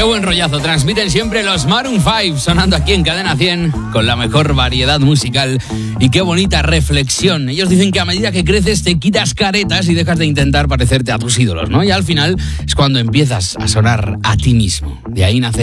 Qué buen rollazo transmiten siempre los Maroon 5, sonando aquí en Cadena 100 con la mejor variedad musical. Y qué bonita reflexión. Ellos dicen que a medida que creces te quitas caretas y dejas de intentar parecerte a tus ídolos, ¿no? Y al final es cuando empiezas a sonar a ti mismo. De ahí nace